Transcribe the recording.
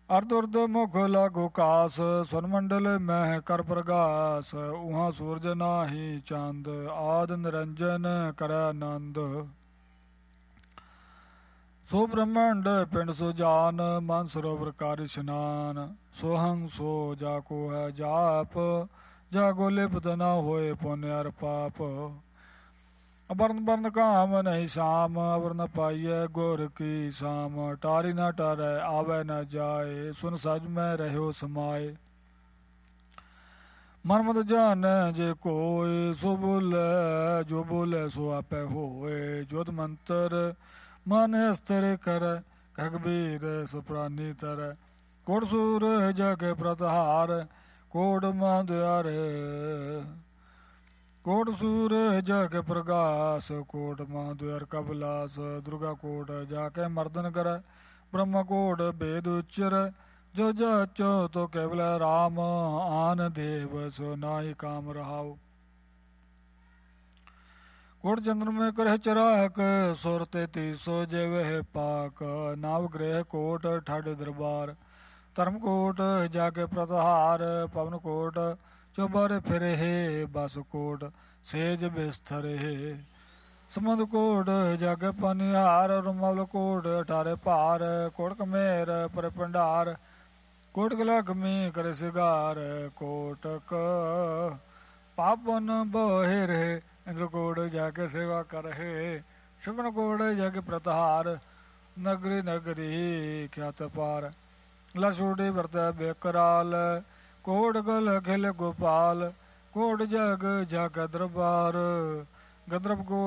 ਅਰਧ ਉਰਧ ਮੁਖ ਲਾਗੋ ਕਾਸ, ਸੁਨ ਮੰਡਲ ਮਹਿ ਕਰ ਪ੍ਰਗਾਸ। ਉਹਾਂ ਸੂਰਜ ਨਾਹੀ ਚੰਦ, ਆਦ ਨਿਰੰਜਨ ਕਰੈ ਆਨੰਦ। ਸੋ ਬ੍ਰਹਮੰਡ ਪਿੰਡ ਸੋ ਜਾਨ, ਮਨ ਸਰੋਵਰ ਕਰ ਇਸ਼ਨਾਨ। ਸੋਹੰ ਸੋ ਜਾ ਕੋ ਹੈ ਜਾਪ, ਜਾਗੋ ਲਿਪਤ ਨਾ ਹੋਏ ਪੁੰਨ ਅਰ ਪਾਪ। ਅਬਰਨ ਬਰਨ ਕਾਮ ਨਹੀਂ ਸਾਮ, ਅਵਰ ਨ ਪਾਈਐ ਗੁਰ ਕੀ ਸਾਮ। ਟਾਰੀ ਨਾ ਟਾਰੈ ਆਵੈ ਨ ਜਾਏ, ਸੁਨ ਸਜ ਮੈਂ ਰਹਿਓ ਸਮਾਏ। ਮਨ ਮਤ ਜਾਣੈ ਜੇ ਕੋਇ, ਸੋ ਬੋਲੇ ਜੋ ਬੋਲੇ ਸੋ ਆਪੇ ਹੋਏ। ਜੋਤ ਮੰਤਰ ਮਨ ਅਸਤਰ ਕਰੈ, ਕਬੀਰ ਸੋ ਪ੍ਰਾਨੀ ਤਰੈ। ਕੋਟ ਸੂਰ ਜਗ ਪ੍ਰਤਹਾਰ, ਕੋਟ ਮਹਦਿਆਰ। ਕੋਟ ਸੂਰ ਜਗ ਪ੍ਰਗਾਸ, ਕੋਟ ਮਹਦੁਆਰ ਕਬਲਾਸ। ਦੁਰਗਾ ਕੋਟ ਜਾ ਕੇ ਮਰਦਨ ਕਰੈ, ਬ੍ਰਹਮ ਕੋਟ ਭੇਦ ਉਚਰੈ। ਜੋ ਜਾਚੋ ਤੋ ਕੇਵਲ ਰਾਮ, ਆਨ ਦੇਵ ਸੋ ਨਾਹੀ ਕਾਮ ਰਹਾਉ। ਕੋਟ ਚੰਦਰ में करह चराक, सुर 3300 जेवह पाक। नाव गृह कोट ठाड दरबार, धर्म कोट जाके प्रतहार। पवन कोट चौबारे फिरे हे, बस कोट सेज बिस्तर हे। समुद कोट जाके पनिहार, रुमाल कोट अठारे पार। कोट कमेर पर भंडार, कोट गलाखमी करे सिगार। कोटक पापन बहे रहे, इंद्र कोट जाके सेवा कर हे। शुभन कोट जाके प्रतहार, नगरी नगरी ख्यात पार। लसोड़ी वर्त बेकराल, कोट गल खिल गोपाल। कोट जग जाके दरबार, गंधर्व कोट